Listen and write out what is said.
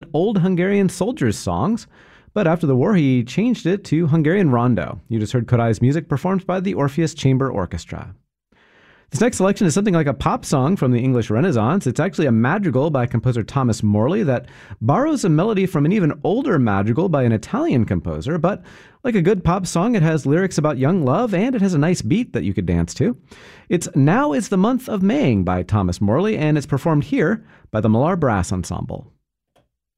old Hungarian soldiers' songs, but after the war he changed it to Hungarian rondo. You just heard Kodai's music performed by the Orpheus Chamber Orchestra. This next selection is something like a pop song from the English Renaissance. It's actually a madrigal by composer Thomas Morley that borrows a melody from an even older madrigal by an Italian composer, but like a good pop song, it has lyrics about young love and it has a nice beat that you could dance to. It's Now is the Month of Maying by Thomas Morley, and it's performed here by the Millar Brass Ensemble.